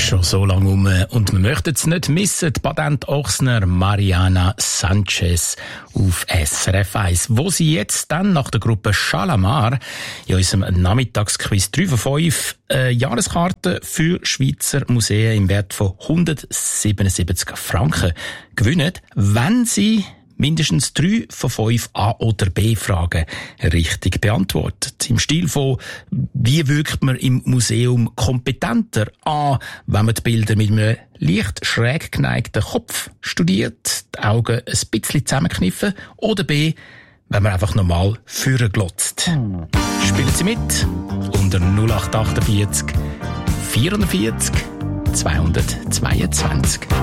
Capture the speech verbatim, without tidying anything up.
Schon so lange um und wir möchten es nicht missen. Die Patent-Ochsner Mariana Sanchez auf S R F eins, wo sie jetzt dann nach der Gruppe Shalamar in unserem Nachmittagsquiz drei von fünf äh, Jahreskarten für Schweizer Museen im Wert von hundertsiebenundsiebzig Franken gewinnen, wenn sie mindestens drei von fünf A- oder B-Fragen richtig beantwortet. Im Stil von, wie wirkt man im Museum kompetenter? A, wenn man die Bilder mit einem leicht schräg geneigten Kopf studiert, die Augen ein bisschen zusammenkniffen. Oder B, wenn man einfach normal vorglotzt. Spielen Sie mit unter null acht acht vier vierundvierzig zweihundertzweiundzwanzig.